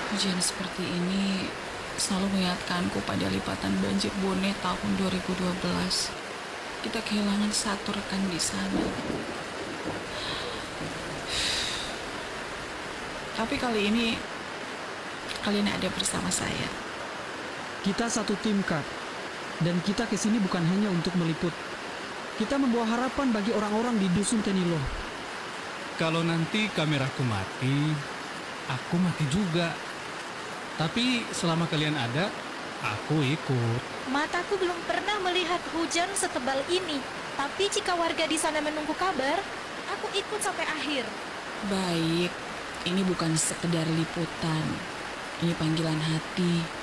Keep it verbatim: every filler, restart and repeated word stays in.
Hujan seperti ini selalu mengingatkanku pada lipatan banjir Bone tahun dua ribu dua belas. Kita kehilangan satu rekan di sana. Tapi kali ini kalian ada bersama saya. Kita satu tim, Kak. Dan kita kesini bukan hanya untuk meliput. Kita membawa harapan bagi orang-orang di Dusun Tenilo. Kalau nanti kameraku mati, aku mati juga. Tapi selama kalian ada, aku ikut. Mataku belum pernah melihat hujan setebal ini. Tapi jika warga di sana menunggu kabar, aku ikut sampai akhir. Baik, ini bukan sekedar liputan. Ini panggilan hati.